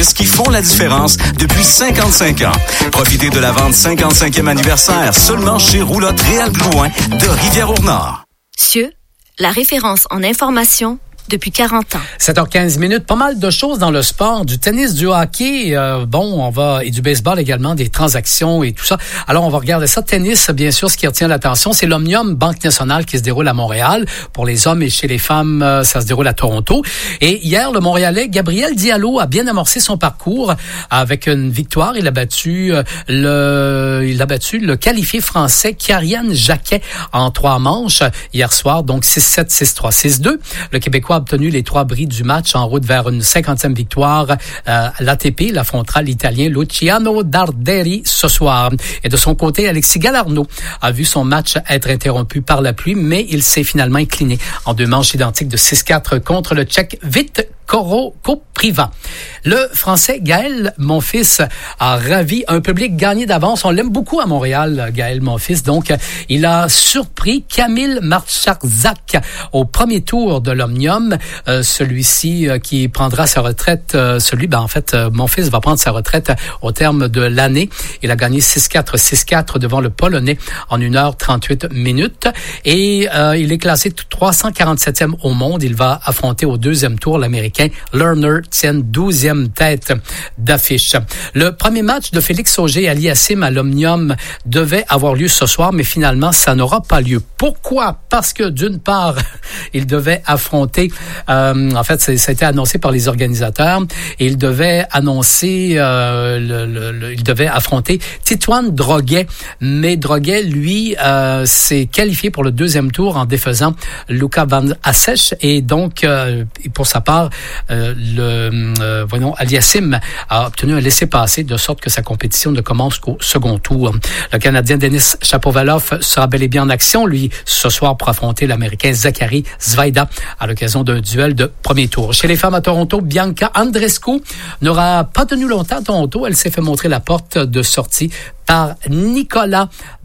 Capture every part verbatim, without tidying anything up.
qui font la différence depuis cinquante-cinq ans. Profitez de la vente cinquante-cinquième anniversaire seulement chez Roulotte Réal Glouin de Rivière-au-Nord. Cieux, la référence en information depuis quarante ans. sept heures quinze minutes, pas mal de choses dans le sport, du tennis, du hockey, euh, bon, on va, et du baseball également, des transactions et tout ça. Alors, on va regarder ça. Tennis, bien sûr, ce qui retient l'attention, c'est l'Omnium Banque Nationale qui se déroule à Montréal. Pour les hommes et chez les femmes, euh, ça se déroule à Toronto. Et hier, le Montréalais Gabriel Diallo a bien amorcé son parcours avec une victoire. Il a battu euh, le, il a battu le qualifié français Kyrian Jacquet en trois manches hier soir, donc six sept, six trois, six deux. Le Québécois a obtenu les trois bris du match en route vers une cinquantième victoire. Euh, L'A T P, l'affrontera l'Italien Luciano Darderi ce soir. Et de son côté, Alexis Galarneau a vu son match être interrompu par la pluie, mais il s'est finalement incliné en deux manches identiques de six quatre contre le Tchèque Vít Kopriva. Le Français Gaël Monfils a ravi un public gagné d'avance. On l'aime beaucoup à Montréal, Gaël Monfils. Donc, il a surpris Kamil Marcharzak au premier tour de l'Omnium. Euh, celui-ci euh, qui prendra sa retraite, euh, celui, ben en fait, euh, Monfils va prendre sa retraite au terme de l'année. Il a gagné six quatre, six quatre devant le Polonais en une heure trente-huit minutes. Et euh, il est classé trois cent quarante-septième au monde. Il va affronter au deuxième tour l'Américain Lerner tient douzième tête d'affiche. Le premier match de Félix Auger-Aliassime à l'Omnium devait avoir lieu ce soir, mais finalement, ça n'aura pas lieu. Pourquoi? Parce que d'une part, il devait affronter, euh, en fait, ça a été annoncé par les organisateurs, et il devait annoncer, euh, le, le, le, il devait affronter Titouan Droguet, mais Droguet, lui, euh, s'est qualifié pour le deuxième tour en défaisant Luca Van Assech, et donc, euh, pour sa part, Euh, le euh, voyons, Aliassime a obtenu un laissez-passer de sorte que sa compétition ne commence qu'au second tour. Le Canadien Denis Shapovalov sera bel et bien en action, lui, ce soir pour affronter l'Américain Zachary Zvaida à l'occasion d'un duel de premier tour. Chez les femmes à Toronto, Bianca Andreescu n'aura pas tenu longtemps à Toronto. Elle s'est fait montrer la porte de sortie par Nicola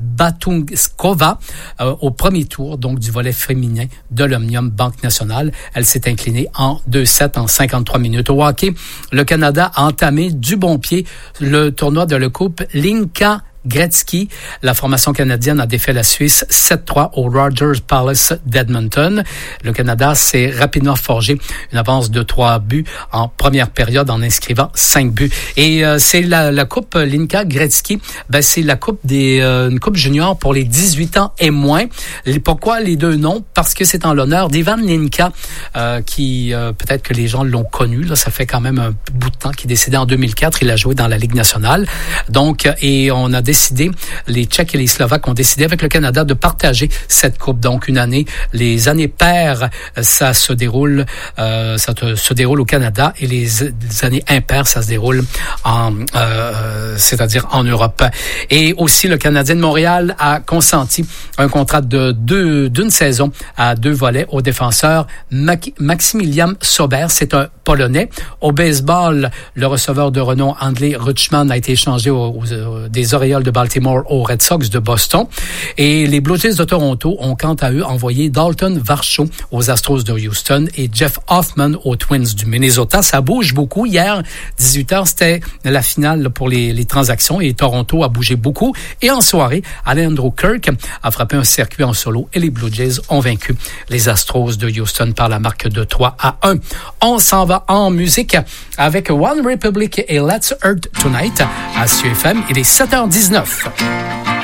Batungskova euh, au premier tour donc du volet féminin de l'Omnium Banque Nationale. Elle s'est inclinée en deux sept en cinquante-trois minutes. Au hockey, le Canada a entamé du bon pied le tournoi de la Coupe Linka Gretzky. La formation canadienne a défait la Suisse sept trois au Rogers Palace d'Edmonton. Le Canada s'est rapidement forgé une avance de trois buts en première période en inscrivant cinq buts. Et euh, c'est la, la Coupe Linka Gretzky, ben c'est la coupe des euh, une coupe junior pour les dix-huit ans et moins. Et pourquoi les deux noms? Parce que c'est en l'honneur d'Ivan Linka euh, qui euh, peut-être que les gens l'ont connu. Là, ça fait quand même un bout de temps qu'il est décédé en deux mille quatre. Il a joué dans la Ligue nationale. Donc, et on a décidé décidé, les Tchèques et les Slovaques ont décidé avec le Canada de partager cette coupe. Donc, une année, les années paires, ça se déroule, euh, ça te, se déroule au Canada et les, les années impaires, ça se déroule en, euh, c'est-à-dire en Europe. Et aussi, le Canadien de Montréal a consenti un contrat de deux, d'une saison à deux volets au défenseur Mac- Maximilian Sauber. C'est un Polonais. Au baseball, le receveur de renom Andley Rutschman a été échangé aux, aux, aux, des Orioles de Baltimore aux Red Sox de Boston. Et les Blue Jays de Toronto ont quant à eux envoyé Dalton Varsho aux Astros de Houston et Jeff Hoffman aux Twins du Minnesota. Ça bouge beaucoup. Hier, dix-huit heures, c'était la finale pour les, les transactions et Toronto a bougé beaucoup. Et en soirée, Alejandro Kirk a frappé un circuit en solo et les Blue Jays ont vaincu les Astros de Houston par la marque de trois à un. On s'en va en musique avec One Republic et Let's Hurt Tonight à C F M. Il est sept heures dix-neuf.